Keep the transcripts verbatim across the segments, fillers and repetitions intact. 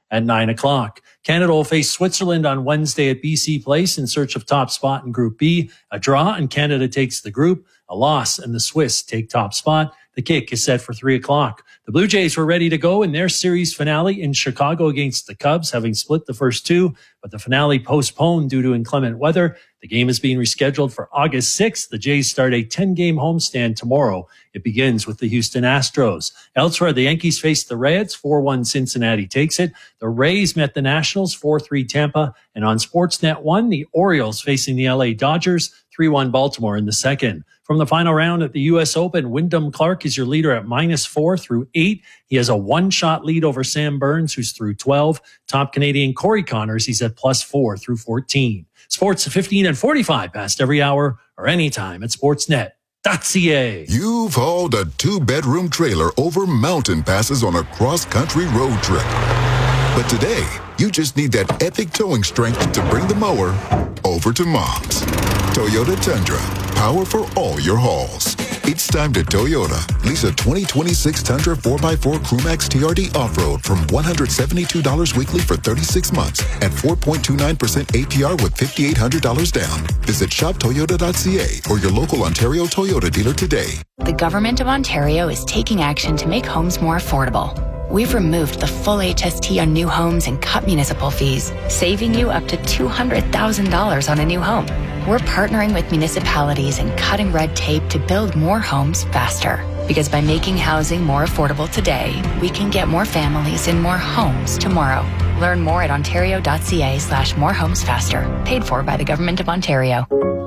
at nine o'clock. Canada will face Switzerland on Wednesday at B C Place in search of top spot in Group B. A draw and Canada takes the group. A loss and the Swiss take top spot. The kick is set for three o'clock. The Blue Jays were ready to go in their series finale in Chicago against the Cubs, having split the first two, but the finale postponed due to inclement weather. The game is being rescheduled for August sixth. The Jays start a ten-game homestand tomorrow. It begins with the Houston Astros. Elsewhere, the Yankees face the Reds. four one Cincinnati takes it. The Rays met the Nationals. four three Tampa. And on Sportsnet one, the Orioles facing the L A Dodgers. three one Baltimore in the second. From the final round at the U S Open, Wyndham Clark is your leader at minus four through eight. He has a one-shot lead over Sam Burns, who's through twelve. Top Canadian Corey Connors, he's at plus four through fourteen. Sports at fifteen and forty-five past every hour or anytime at sportsnet dot c a. You've hauled a two-bedroom trailer over mountain passes on a cross-country road trip. But today, you just need that epic towing strength to bring the mower over to Mom's. Toyota Tundra, power for all your hauls. It's time to Toyota. Lease a twenty twenty-six Tundra four by four Crewmax T R D Off-Road from one hundred seventy-two dollars weekly for thirty-six months at four point two nine percent A P R with five thousand eight hundred dollars down. Visit shop toyota dot c a or your local Ontario Toyota dealer today. The Government of Ontario is taking action to make homes more affordable. We've removed the full H S T on new homes and cut municipal fees, saving you up to two hundred thousand dollars on a new home. We're partnering with municipalities and cutting red tape to build more homes faster. Because by making housing more affordable today, we can get more families in more homes tomorrow. Learn more at ontario dot c a slash more homes faster. Paid for by the Government of Ontario.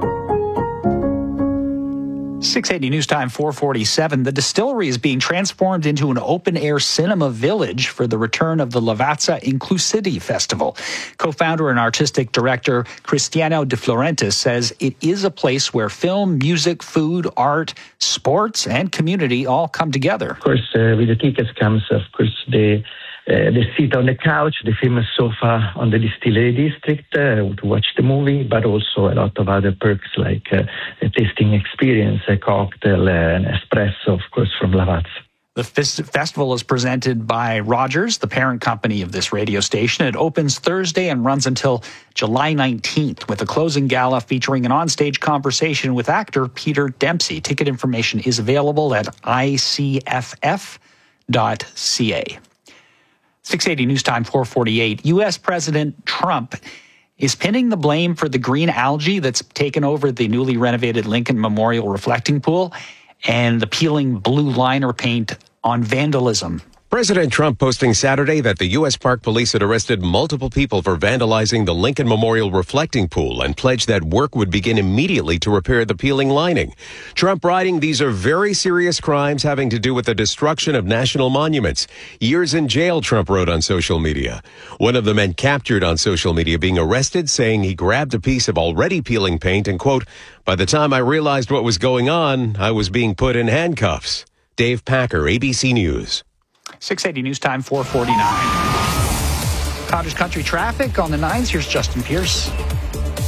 six eighty News Time four forty-seven. The distillery is being transformed into an open-air cinema village for the return of the Lavazza Inclusivity Festival. Co-founder and artistic director Cristiano De Florentis says it is a place where film, music, food, art, sports, and community all come together. Of course, uh, with the tickets comes, of course, the Uh, the seat on the couch, the famous sofa on the distillery district uh, to watch the movie, but also a lot of other perks like uh, a tasting experience, a cocktail, uh, an espresso, of course, from Lavazza. The fest- festival is presented by Rogers, the parent company of this radio station. It opens Thursday and runs until July nineteenth with a closing gala featuring an onstage conversation with actor Peter Dempsey. Ticket information is available at I C F F dot C A. six eighty News Time four forty-eight. U S President Trump is pinning the blame for the green algae that's taken over the newly renovated Lincoln Memorial reflecting pool and the peeling blue liner paint on vandalism. President Trump posting Saturday that the U S Park Police had arrested multiple people for vandalizing the Lincoln Memorial reflecting pool and pledged that work would begin immediately to repair the peeling lining. Trump writing, these are very serious crimes having to do with the destruction of national monuments. Years in jail, Trump wrote on social media. One of the men captured on social media being arrested, saying he grabbed a piece of already peeling paint and, quote, by the time I realized what was going on, I was being put in handcuffs. Dave Packer, A B C News. six eighty News Time four forty-nine. Cottage Country traffic on the nines. Here's Justin Pierce.